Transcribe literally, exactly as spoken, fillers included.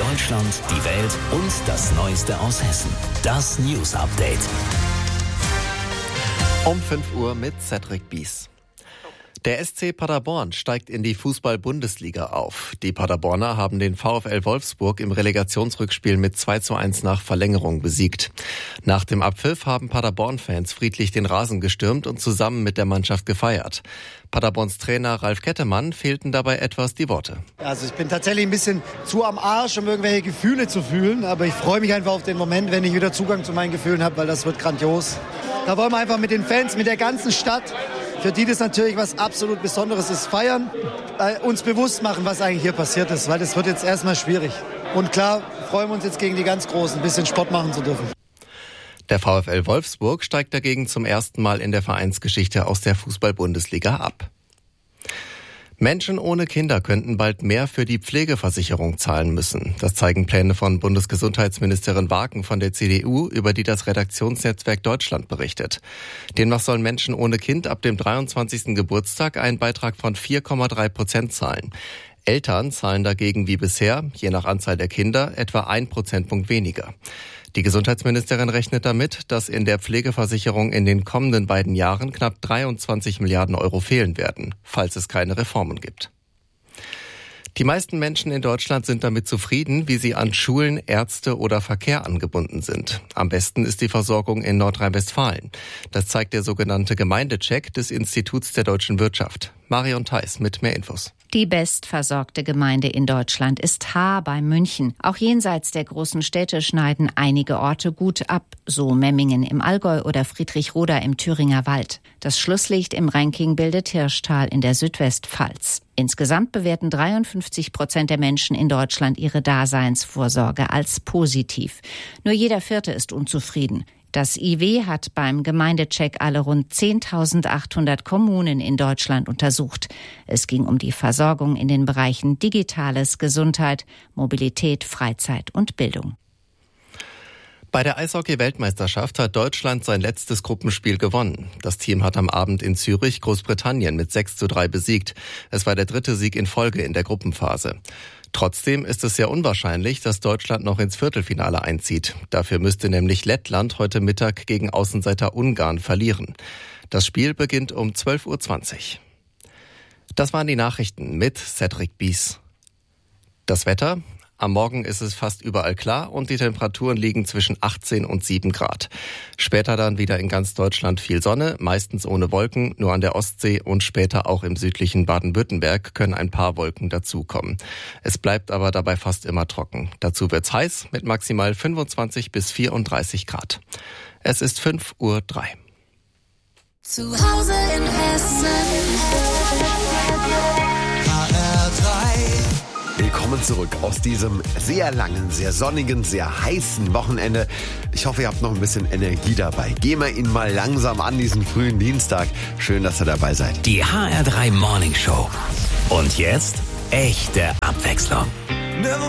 Deutschland, die Welt und das Neueste aus Hessen. Das News Update. Um fünf Uhr mit Cedric Bies. Der S C Paderborn steigt in die Fußball-Bundesliga auf. Die Paderborner haben den VfL Wolfsburg im Relegationsrückspiel mit zwei zu eins nach Verlängerung besiegt. Nach dem Abpfiff haben Paderborn-Fans friedlich den Rasen gestürmt und zusammen mit der Mannschaft gefeiert. Paderborns Trainer Ralf Kettemann fehlten dabei etwas die Worte. Also ich bin tatsächlich ein bisschen zu am Arsch, um irgendwelche Gefühle zu fühlen. Aber ich freue mich einfach auf den Moment, wenn ich wieder Zugang zu meinen Gefühlen habe, weil das wird grandios. Da wollen wir einfach mit den Fans, mit der ganzen Stadt, für die das natürlich was absolut Besonderes ist, feiern, äh, uns bewusst machen, was eigentlich hier passiert ist, weil das wird jetzt erstmal schwierig. Und klar, freuen wir uns jetzt gegen die ganz Großen, ein bisschen Sport machen zu dürfen. Der VfL Wolfsburg steigt dagegen zum ersten Mal in der Vereinsgeschichte aus der Fußball-Bundesliga ab. Menschen ohne Kinder könnten bald mehr für die Pflegeversicherung zahlen müssen. Das zeigen Pläne von Bundesgesundheitsministerin Waken von der C D U, über die das Redaktionsnetzwerk Deutschland berichtet. Demnach sollen Menschen ohne Kind ab dem dreiundzwanzigsten Geburtstag einen Beitrag von vier Komma drei Prozent zahlen. Eltern zahlen dagegen wie bisher, je nach Anzahl der Kinder, etwa ein Prozentpunkt weniger. Die Gesundheitsministerin rechnet damit, dass in der Pflegeversicherung in den kommenden beiden Jahren knapp dreiundzwanzig Milliarden Euro fehlen werden, falls es keine Reformen gibt. Die meisten Menschen in Deutschland sind damit zufrieden, wie sie an Schulen, Ärzte oder Verkehr angebunden sind. Am besten ist die Versorgung in Nordrhein-Westfalen. Das zeigt der sogenannte Gemeindecheck des Instituts der deutschen Wirtschaft. Marion Theis mit mehr Infos. Die bestversorgte Gemeinde in Deutschland ist Haar bei München. Auch jenseits der großen Städte schneiden einige Orte gut ab, so Memmingen im Allgäu oder Friedrichroda im Thüringer Wald. Das Schlusslicht im Ranking bildet Hirschtal in der Südwestpfalz. Insgesamt bewerten dreiundfünfzig Prozent der Menschen in Deutschland ihre Daseinsvorsorge als positiv. Nur jeder Vierte ist unzufrieden. Das I W hat beim Gemeindecheck alle rund zehntausendachthundert Kommunen in Deutschland untersucht. Es ging um die Versorgung in den Bereichen Digitales, Gesundheit, Mobilität, Freizeit und Bildung. Bei der Eishockey-Weltmeisterschaft hat Deutschland sein letztes Gruppenspiel gewonnen. Das Team hat am Abend in Zürich Großbritannien mit sechs zu drei besiegt. Es war der dritte Sieg in Folge in der Gruppenphase. Trotzdem ist es sehr unwahrscheinlich, dass Deutschland noch ins Viertelfinale einzieht. Dafür müsste nämlich Lettland heute Mittag gegen Außenseiter Ungarn verlieren. Das Spiel beginnt um zwölf Uhr zwanzig. Das waren die Nachrichten mit Cedric Bies. Das Wetter? Am Morgen ist es fast überall klar und die Temperaturen liegen zwischen achtzehn und sieben Grad. Später dann wieder in ganz Deutschland viel Sonne, meistens ohne Wolken, nur an der Ostsee und später auch im südlichen Baden-Württemberg können ein paar Wolken dazukommen. Es bleibt aber dabei fast immer trocken. Dazu wird's heiß mit maximal fünfundzwanzig bis vierunddreißig Grad. Es ist fünf Uhr drei. Zu Hause in Hessen. H R drei. Willkommen zurück aus diesem sehr langen, sehr sonnigen, sehr heißen Wochenende. Ich hoffe, ihr habt noch ein bisschen Energie dabei. Gehen wir ihn mal langsam an, diesen frühen Dienstag. Schön, dass ihr dabei seid. Die H R drei Morning Show. Und jetzt echte Abwechslung. Never